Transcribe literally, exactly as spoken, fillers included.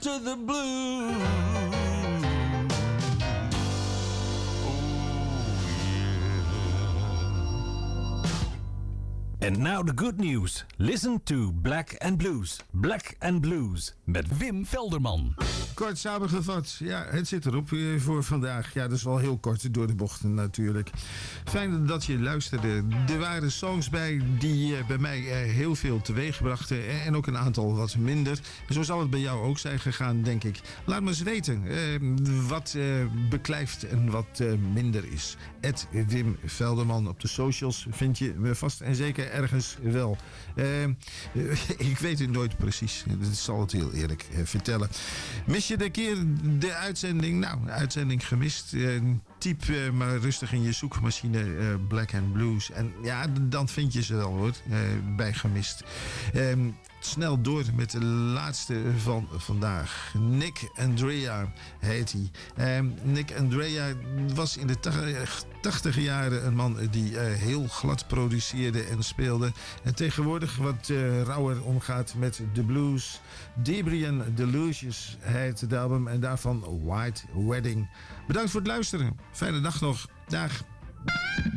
to the blues. And now the good news. Listen to Black and Blues. Black and Blues met Wim Velderman. Kort samengevat, ja, het zit erop weer voor vandaag. Ja, dat is wel heel kort door de bochten natuurlijk. Fijn dat je luisterde. Er waren songs bij die uh, bij mij uh, heel veel teweeg brachten. En ook een aantal wat minder. Zo zal het bij jou ook zijn gegaan, denk ik. Laat me eens weten uh, wat uh, beklijft en wat uh, minder is. Ed Wim Velderman op de socials vind je me vast en zeker ergens wel. Uh, ik weet het nooit precies. Dat zal het heel eerlijk uh, vertellen. Mis je de keer de uitzending? Nou, de uitzending gemist. Uh, typ uh, maar rustig in je zoekmachine uh, Black and Blues. En ja, dan vind je ze wel hoor. Uh, bij gemist. Um, Snel door met de laatste van vandaag. Nick Andrea heet hij. Um, Nick Andrea was in de tachtige jaren een man die uh, heel glad produceerde en speelde. En tegenwoordig wat uh, rauwer omgaat met de blues. Debrian Delusions heet het album en daarvan White Wedding. Bedankt voor het luisteren. Fijne dag nog. Dag.